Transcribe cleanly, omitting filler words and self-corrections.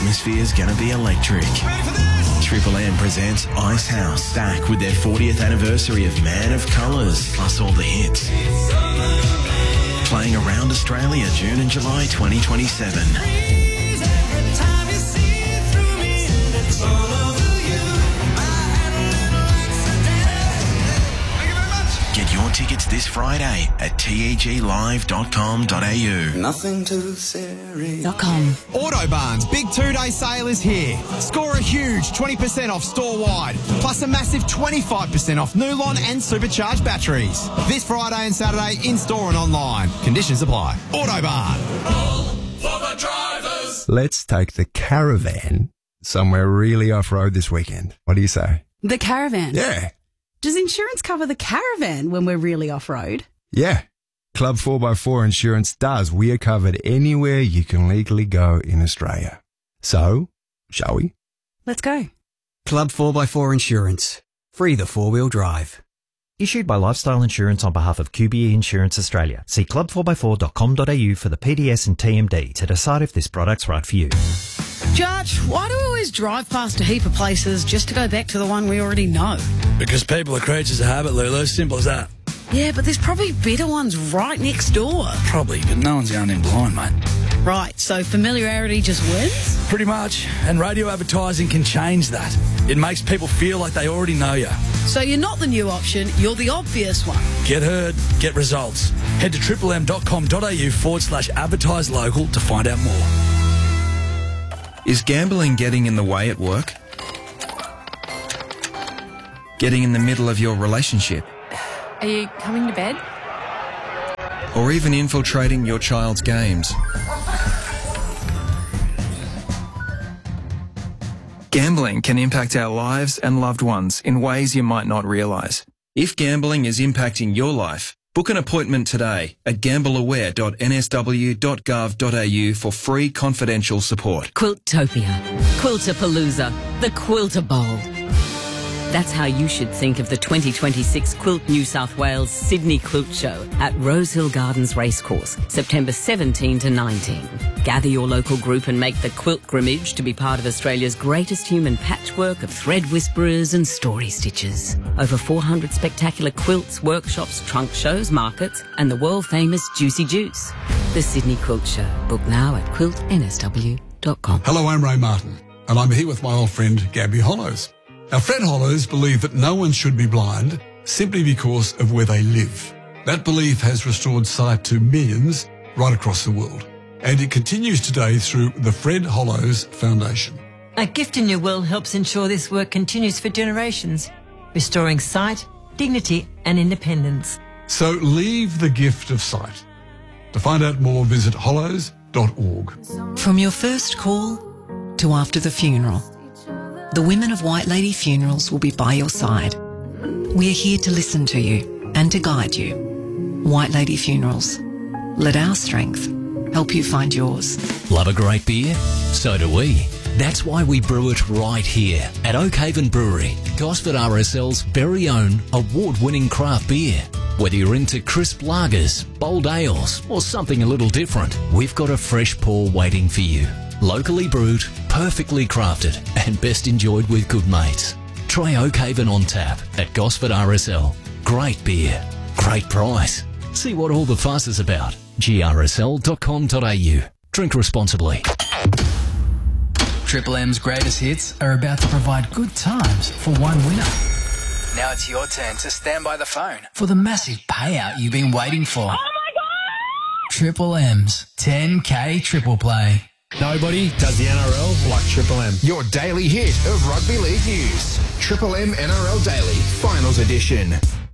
atmosphere's gonna be electric. Triple M presents Ice House Stack with their 40th anniversary of Man of Colours, plus all the hits. Playing around Australia June and July 2027. Get your tickets this Friday at teglive.com.au. Nothing too serious. Autobarn's big 2-day sale is here. Score a huge 20% off store-wide, plus a massive 25% off Nulon and supercharged batteries. This Friday and Saturday, in-store and online. Conditions apply. Autobarn. All for the drivers. Let's take the caravan somewhere really off-road this weekend. What do you say? The caravan? Yeah. Does insurance cover the caravan when we're really off-road? Yeah. Club 4x4 Insurance does. We are covered anywhere you can legally go in Australia. So, shall we? Let's go. Club 4x4 Insurance. Free the four-wheel drive. Issued by Lifestyle Insurance on behalf of QBE Insurance Australia. See club4x4.com.au for the PDS and TMD to decide if this product's right for you. Judge, why do we always drive past a heap of places just to go back to the one we already know? Because people are creatures of habit, Lulu. Simple as that. Yeah, but there's probably better ones right next door. Probably, but no one's going in blind, mate. Right, so familiarity just wins? Pretty much. And radio advertising can change that. It makes people feel like they already know you. So you're not the new option, you're the obvious one. Get heard, get results. Head to triplem.com.au/advertise local to find out more. Is gambling getting in the way at work? Getting in the middle of your relationship? Are you coming to bed? Or even infiltrating your child's games? Gambling can impact our lives and loved ones in ways you might not realise. If gambling is impacting your life, book an appointment today at gambleaware.nsw.gov.au for free confidential support. Quiltopia, Quiltapalooza, the Quilter Bowl. That's how you should think of the 2026 Quilt New South Wales Sydney Quilt Show at Rosehill Gardens Racecourse, September 17 to 19. Gather your local group and make the quilt grimmage to be part of Australia's greatest human patchwork of thread whisperers and story stitchers. Over 400 spectacular quilts, workshops, trunk shows, markets, and the world-famous Juicy Juice. The Sydney Quilt Show. Book now at quiltnsw.com. Hello, I'm Ray Martin, and I'm here with my old friend Gabby Hollows. Now, Fred Hollows believe that no one should be blind simply because of where they live. That belief has restored sight to millions right across the world, and it continues today through the Fred Hollows Foundation. A Gift in Your Will helps ensure this work continues for generations, restoring sight, dignity and independence. So leave the gift of sight. To find out more, visit hollows.org. From your first call to after the funeral, the women of White Lady Funerals will be by your side. We're here to listen to you and to guide you. White Lady Funerals. Let our strength help you find yours. Love a great beer? So do we. That's why we brew it right here at Oakhaven Brewery, Gosford RSL's very own award-winning craft beer. Whether you're into crisp lagers, bold ales, or something a little different, we've got a fresh pour waiting for you. Locally brewed, perfectly crafted, and best enjoyed with good mates. Try Oakhaven on tap at Gosford RSL. Great beer, great price. See what all the fuss is about. grsl.com.au. Drink responsibly. Triple M's greatest hits are about to provide good times for one winner. Now it's your turn to stand by the phone For the massive payout you've been waiting for. Oh my God! Triple M's 10K Triple Play. Nobody does the NRL like Triple M. Your daily hit of rugby league news. Triple M NRL Daily, Finals Edition.